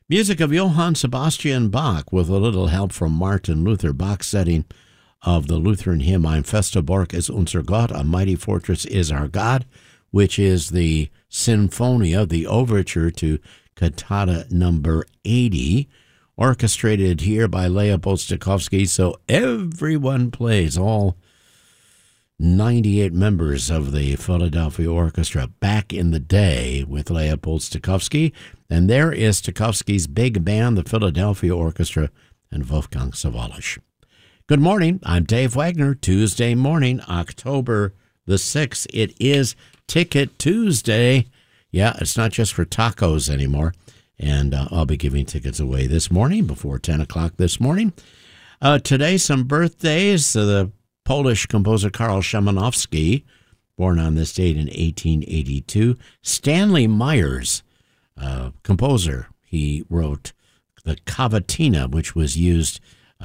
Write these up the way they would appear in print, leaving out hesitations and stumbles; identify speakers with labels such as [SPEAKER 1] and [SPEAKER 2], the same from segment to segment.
[SPEAKER 1] Music of Johann Sebastian Bach with a little help from Martin Luther. Bach's setting of the Lutheran hymn Ein fester Burg ist unser Gott, a mighty fortress is our God, which is the Sinfonia, the overture to Cantata number 80, orchestrated here by Leopold Stokowski. So everyone plays, all 98 members of the Philadelphia Orchestra back in the day with Leopold Stokowski. And there is Stokowski's big band, the Philadelphia Orchestra, and Wolfgang Sawallisch. Good morning. I'm Dave Wagner. Tuesday morning, October the 6th. It is Ticket Tuesday. Yeah, it's not just for tacos anymore. And I'll be giving tickets away this morning before 10 o'clock this morning. Today, some birthdays. The Polish composer Karl Szymanowski, born on this date in 1882. Stanley Myers, composer. He wrote the cavatina, which was used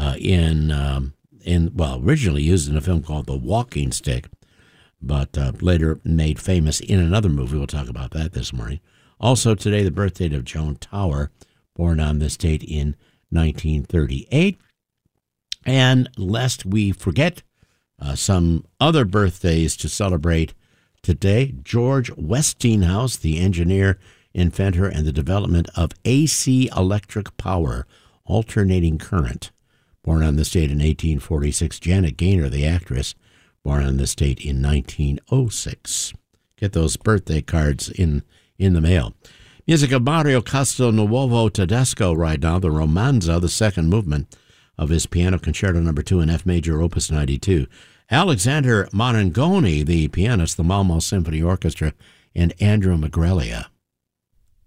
[SPEAKER 1] originally used in a film called The Walking Stick, but later made famous in another movie. We'll talk about that this morning. Also today, the birthday of Joan Tower, born on this date in 1938. And lest we forget some other birthdays to celebrate today, George Westinghouse, the engineer, inventor, and the development of AC electric power, alternating current, born on this date in 1846. Janet Gaynor, the actress, born on this date in 1906. Get those birthday cards in the mail. Music of Mario Castelnuovo Tedesco right now, the Romanza, the second movement of his Piano Concerto No. 2 in F major, Opus 92. Alexander Marangoni, the pianist, the Malmo Symphony Orchestra, and Andrew Magrelia.